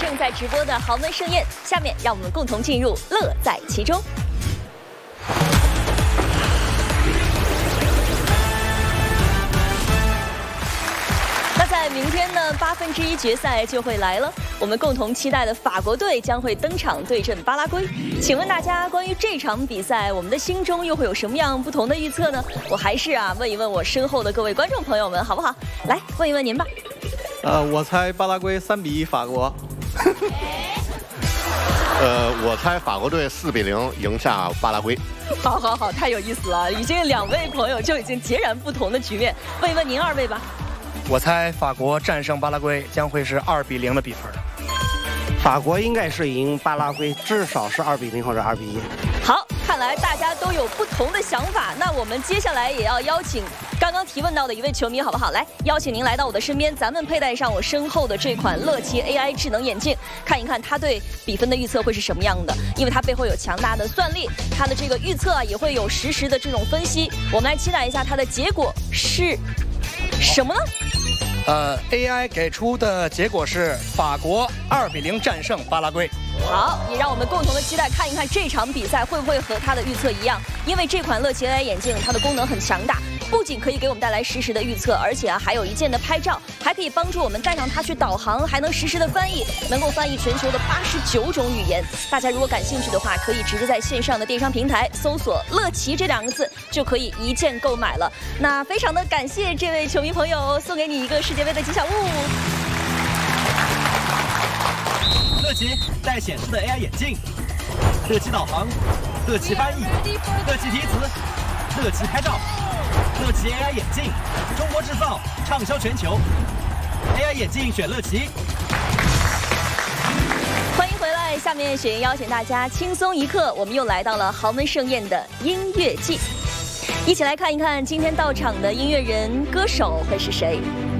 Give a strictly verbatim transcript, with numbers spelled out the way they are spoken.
正在直播的豪门盛宴，下面让我们共同进入乐在其中。 在明天呢，八分之一决赛就会来了。我们共同期待的法国队将会登场对阵巴拉圭。请问大家，关于这场比赛，我们的心中又会有什么样不同的预测呢？我还是啊，问一问我身后的各位观众朋友们，好不好？来问一问您吧。 呃，我猜巴拉圭三比一法国。 呃，我猜法国队四比零赢下巴拉圭。 好好好，太有意思了，已经两位朋友就已经截然不同的局面。问一问您二位吧。 我猜法国战胜巴拉圭将会是二比零的比分。 法国应该是赢巴拉圭，至少是二比零或者二比一。 好，看来大家都有不同的想法。那我们接下来也要邀请刚刚提问到的一位球迷，好不好？来，邀请您来到我的身边，咱们佩戴上我身后的这款乐奇 A I 智能眼镜，看一看它对比分的预测会是什么样的。因为它背后有强大的算力，它的这个预测啊也会有实时的这种分析。我们来期待一下它的结果是什么呢？ 呃 ，A I 给出的结果是法国二比零战胜巴拉圭。 好，也让我们共同的期待看一看这场比赛会不会和它的预测一样。因为这款乐奇 A I 眼镜，它的功能很强大，不仅可以给我们带来实时的预测，而且啊还有一键的拍照，还可以帮助我们带上它去导航，还能实时的翻译，能够翻译全球的八十九种语言。大家如果感兴趣的话，可以直接在线上的电商平台搜索“乐奇”这两个字，就可以一键购买了。那非常的感谢这位球迷朋友，送给你一个世界杯的吉祥物。 乐奇带显示的 A I 眼镜，乐奇导航，乐奇翻译，乐奇提词，乐奇拍照，乐奇 A I 眼镜，中国制造，畅销全球。A I 眼镜选乐奇。 欢迎回来，下面雪莹邀请大家轻松一刻，我们又来到了豪门盛宴的音乐季，一起来看一看今天到场的音乐人、歌手会是谁。